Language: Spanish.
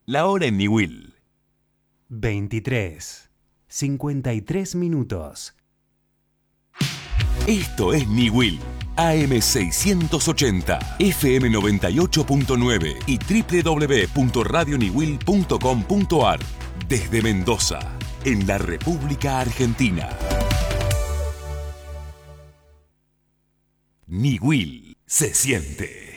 La hora en Niwil. 23:53 minutos. Esto es Niwil. AM680, FM 98.9 y www.radioniwil.com.ar. Desde Mendoza, en la República Argentina. Niwil se siente.